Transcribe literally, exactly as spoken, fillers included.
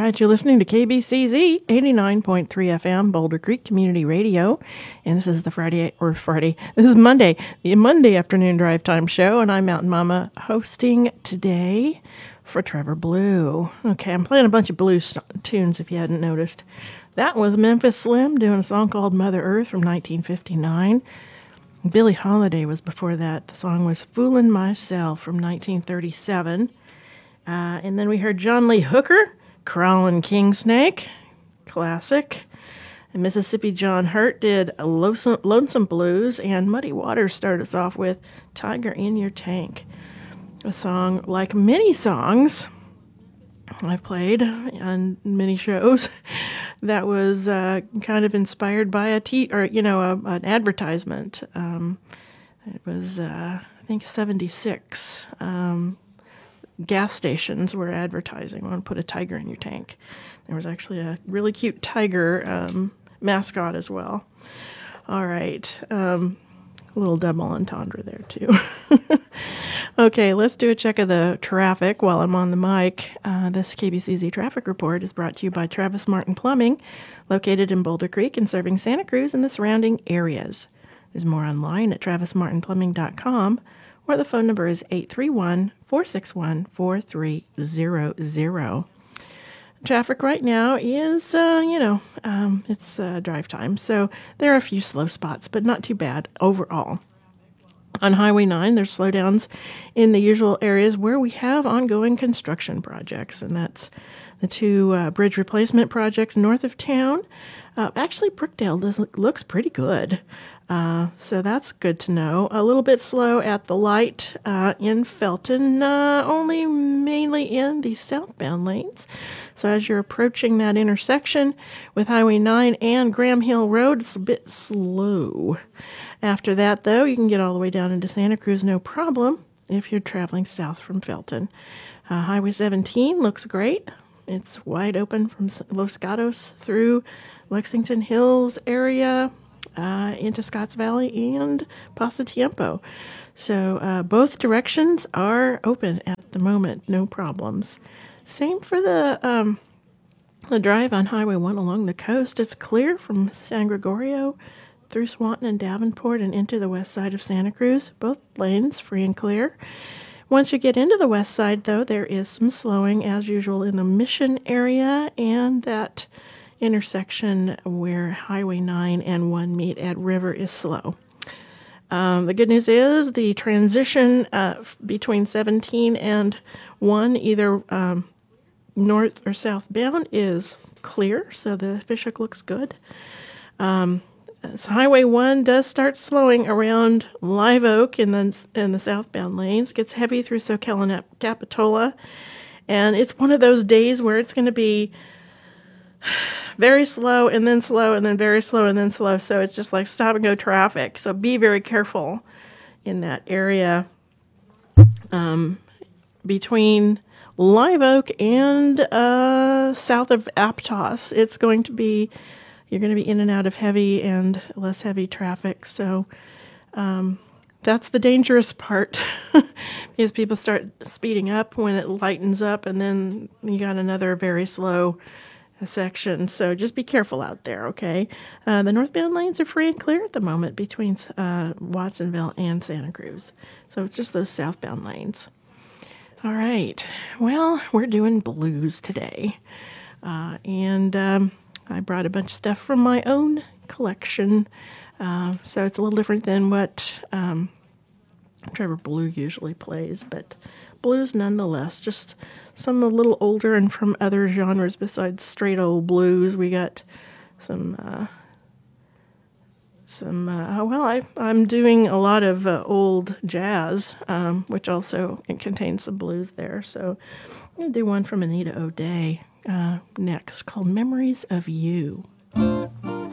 right, you're listening to K B C Z eighty-nine point three F M, Boulder Creek Community Radio, and this is the Friday, or Friday, this is Monday, the Monday afternoon drive time show, and I'm Mountain Mama hosting today for Trevor Blue. Okay, I'm playing a bunch of blues tunes if you hadn't noticed. That was Memphis Slim doing a song called Mother Earth from nineteen fifty-nine. Billie Holiday was before that. The song was Foolin' Myself from nineteen thirty-seven. Uh, and then we heard John Lee Hooker, Crawlin' King Snake, classic. And Mississippi John Hurt did a Lonesome, Lonesome Blues, and Muddy Waters started us off with Tiger in Your Tank. A song, like many songs I've played on many shows, that was uh, kind of inspired by a t or you know a, an advertisement. Um, it was uh, I think seventy-six. Um, gas stations were advertising, "Want to put a tiger in your tank." There was actually a really cute tiger um, mascot as well. All right. Um, a little double entendre there, too. Okay, let's do a check of the traffic while I'm on the mic. Uh, this K B C Z traffic report is brought to you by Travis Martin Plumbing, located in Boulder Creek and serving Santa Cruz and the surrounding areas. There's more online at travis martin plumbing dot com, or the phone number is eight three one, four six one, four three zero zero. Traffic right now is, uh, you know, um, it's uh, drive time, so there are a few slow spots, but not too bad overall. On Highway nine, there's slowdowns in the usual areas where we have ongoing construction projects, and that's the two uh, bridge replacement projects north of town. Uh, actually, Brookdale does, looks pretty good. Uh, so that's good to know. A little bit slow at the light uh, in Felton, uh, only mainly in the southbound lanes. So as you're approaching that intersection with Highway nine and Graham Hill Road, it's a bit slow. After that, though, you can get all the way down into Santa Cruz, no problem, if you're traveling south from Felton. Uh, Highway seventeen looks great. It's wide open from Los Gatos through Lexington Hills area, Uh, into Scotts Valley and Pasatiempo. So uh, both directions are open at the moment, no problems. Same for the um, the drive on Highway one along the coast. It's clear from San Gregorio through Swanton and Davenport and into the west side of Santa Cruz. Both lanes free and clear. Once you get into the west side, though, there is some slowing as usual in the Mission area and that intersection where Highway nine and one meet at River is slow. Um, the good news is the transition uh, f- between seventeen and one, either um, north or southbound, is clear, so the Fishhook looks good. Um, so Highway one does start slowing around Live Oak in the, in the southbound lanes. It gets heavy through Soquel and Capitola, and it's one of those days where it's going to be very slow and then slow and then very slow and then slow. So it's just like stop and go traffic. So be very careful in that area um, between Live Oak and uh, south of Aptos. It's going to be, you're going to be in and out of heavy and less heavy traffic. So um, that's the dangerous part because people start speeding up when it lightens up, and then you got another very slow section, so just be careful out there, okay? Uh, the northbound lanes are free and clear at the moment between uh, Watsonville and Santa Cruz, so it's just those southbound lanes. All right, well, we're doing blues today, uh, and um, I brought a bunch of stuff from my own collection, uh, so it's a little different than what um, Trevor Blue usually plays, but blues nonetheless, just some a little older and from other genres besides straight old blues. We got some, uh, some. Uh, well, I, I'm doing a lot of uh, old jazz, um, which also it contains some blues there. So I'm gonna do one from Anita O'Day uh, next, called "Memories of You."